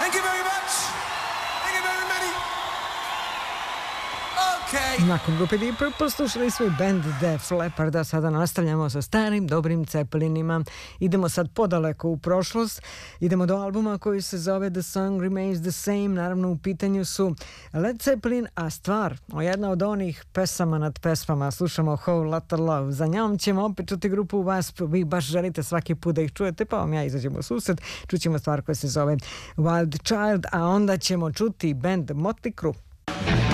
Thank you very much. Thank you very many. Okay. Nakon grupe Deep Purple slušali svoj band Def Leppard, a sada nastavljamo sa starim dobrim Zeppelinima. Idemo sad podaleko u prošlost, idemo do albuma koji se zove The Song Remains the Same. Naravno u pitanju su Led Zeppelin, a stvar jedna od onih pesama nad pesmama. Slušamo Whole Lotta Love. Za njom ćemo opet čuti grupu Wasp. Vi baš želite svaki put da ih čujete, pa vam ja izađemo u susret. Čućemo stvar koja se zove Wild Child, a onda ćemo čuti band Motley Crue.